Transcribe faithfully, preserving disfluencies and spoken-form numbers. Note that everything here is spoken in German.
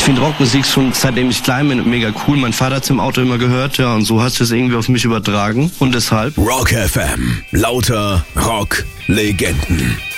finde Rockmusik schon seitdem ich klein bin mega cool. Mein Vater hat es im Auto immer gehört, ja, und so hat es irgendwie auf mich übertragen. Und deshalb Rock F M. Lauter Rock-Legenden.